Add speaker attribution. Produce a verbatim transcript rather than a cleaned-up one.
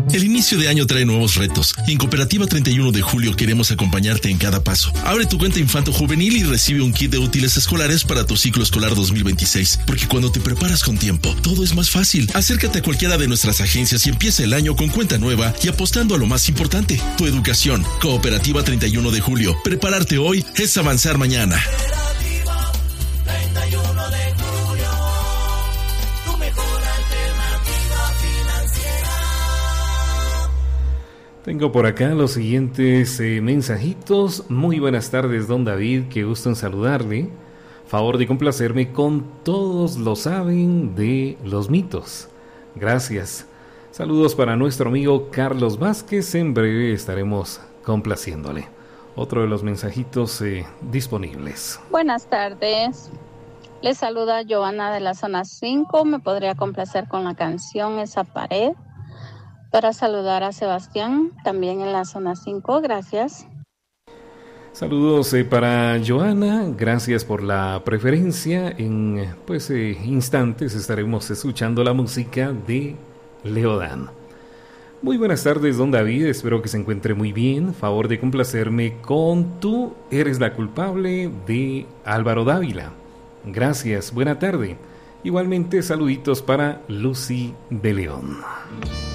Speaker 1: El inicio de año trae nuevos retos y en Cooperativa treinta y uno de julio queremos acompañarte en cada paso. Abre tu cuenta Infanto Juvenil y recibe un kit de útiles escolares para tu ciclo escolar dos mil veintiséis, porque cuando te preparas con tiempo, todo es más fácil. Acércate a cualquiera de nuestras agencias y empieza el año con cuenta nueva y apostando a lo más importante, tu educación. Cooperativa treinta y uno de julio. Prepararte hoy es avanzar mañana.
Speaker 2: Tengo por acá los siguientes eh, mensajitos. Muy buenas tardes, don David, qué gusto en saludarle. Favor de complacerme con Todos lo saben de los mitos. Gracias. Saludos para nuestro amigo Carlos Vázquez. En breve estaremos complaciéndole. Otro de los mensajitos eh, disponibles.
Speaker 3: Buenas tardes. Les saluda Joana de la zona cinco. Me podría complacer con la canción Esa pared. Para saludar a Sebastián, también en la zona cinco, gracias.
Speaker 2: Saludos eh, para Joana, gracias por la preferencia. En pues eh, instantes estaremos escuchando la música de Leodán. Muy buenas tardes, don David, espero que se encuentre muy bien. Favor de complacerme con Tú eres la culpable de Álvaro Dávila. Gracias, buena tarde. Igualmente saluditos para Lucy de León.